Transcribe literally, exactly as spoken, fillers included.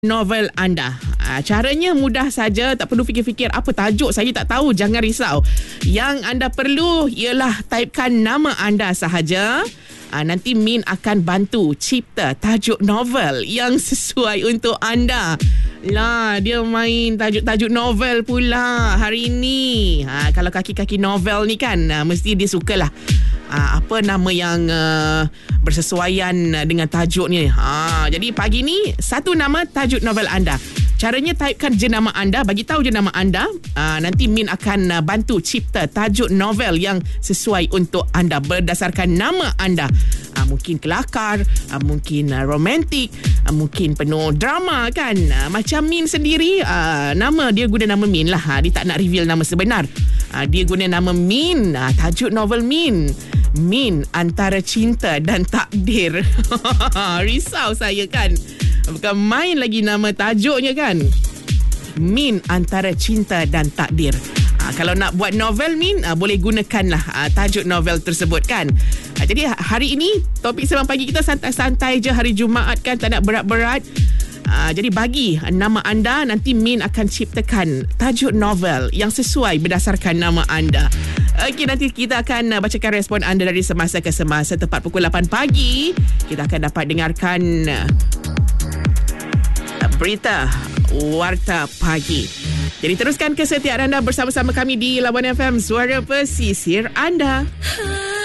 novel anda. Uh, caranya mudah saja, tak perlu fikir-fikir apa tajuk saya tak tahu, jangan risau. Yang anda perlu ialah typekan nama anda sahaja. Uh, nanti Min akan bantu cipta tajuk novel yang sesuai untuk anda. Lah, dia main tajuk-tajuk novel pula hari ini. Ha, kalau kaki-kaki novel ni kan, uh, mesti dia sukalah. Uh, apa nama yang uh, bersesuaian dengan tajuk ni. Ha, jadi pagi ni, satu nama tajuk novel anda. Caranya typekan je nama anda, bagi tahu je nama anda. Uh, nanti Min akan uh, bantu cipta tajuk novel yang sesuai untuk anda berdasarkan nama anda. Uh, mungkin kelakar, uh, mungkin uh, romantik, uh, mungkin penuh drama kan. Uh, macam Min sendiri, uh, nama dia guna nama Min lah. Uh, dia tak nak reveal nama sebenar. Uh, dia guna nama Min. Uh, tajuk novel Min. Min antara cinta dan takdir. Risau saya kan. Bukan main lagi nama tajuknya kan. Min antara cinta dan takdir. Ha, kalau nak buat novel Min, ha, boleh gunakanlah ha, tajuk novel tersebut kan. Ha, jadi hari ini topik Sembang Pagi kita santai-santai je, hari Jumaat kan, tak nak berat-berat. Ha, jadi bagi nama anda, nanti Min akan ciptakan tajuk novel yang sesuai berdasarkan nama anda. Okey, nanti kita akan bacakan respon anda dari semasa ke semasa. Tepat pukul lapan pagi, kita akan dapat dengarkan berita Warta Pagi. Jadi teruskan kesetiaan anda bersama-sama kami di Labuan F M, Suara Pesisir Anda.